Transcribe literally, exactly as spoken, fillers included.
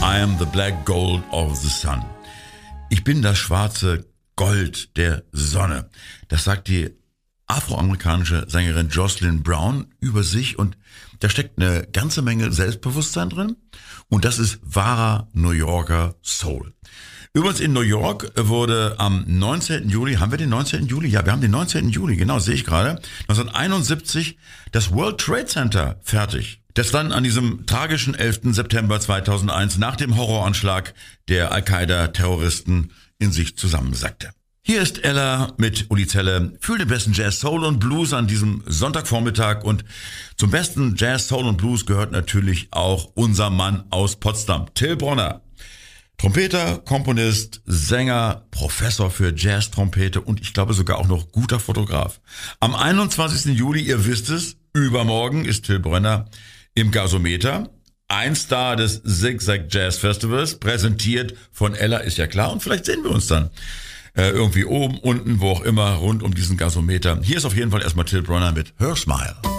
I am the black gold of the sun. Ich bin das schwarze Gold der Sonne. Das sagt die afroamerikanische Sängerin Jocelyn Brown über sich und da steckt eine ganze Menge Selbstbewusstsein drin und das ist wahrer New Yorker Soul. Übrigens in New York wurde am neunzehnten Juli, haben wir den neunzehnten Juli? Ja, wir haben den neunzehnten Juli, genau, sehe ich gerade, neunzehnhunderteinundsiebzig das World Trade Center fertig. Das dann an diesem tragischen elften September zweitausendeins nach dem Horroranschlag der Al-Qaida-Terroristen in sich zusammensackte. Hier ist Ella mit Uli Zelle für den besten Jazz, Soul und Blues an diesem Sonntagvormittag und zum besten Jazz, Soul und Blues gehört natürlich auch unser Mann aus Potsdam, Till Bronner. Trompeter, Komponist, Sänger, Professor für Jazz-Trompete und ich glaube sogar auch noch guter Fotograf. Am einundzwanzigsten Juli, ihr wisst es, übermorgen ist Till Bronner im Gasometer. Ein Star des Zigzag Jazz Festivals, präsentiert von Ella, ist ja klar. Und vielleicht sehen wir uns dann äh, irgendwie oben, unten, wo auch immer, rund um diesen Gasometer. Hier ist auf jeden Fall erstmal Till Bronner mit Her Smile.